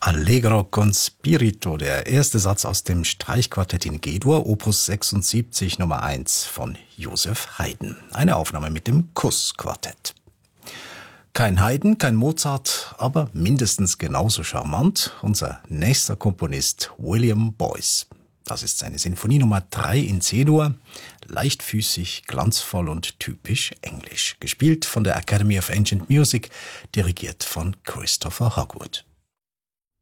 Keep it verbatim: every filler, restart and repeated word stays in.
Allegro con Spirito, der erste Satz aus dem Streichquartett in G-Dur, Opus sechsundsiebzig, Nummer eins von Joseph Haydn. Eine Aufnahme mit dem Kuss-Quartett. Kein Haydn, kein Mozart, aber mindestens genauso charmant unser nächster Komponist William Boyce. Das ist seine Sinfonie Nummer drei in C-Dur, leichtfüßig, glanzvoll und typisch englisch. Gespielt von der Academy of Ancient Music, dirigiert von Christopher Hogwood.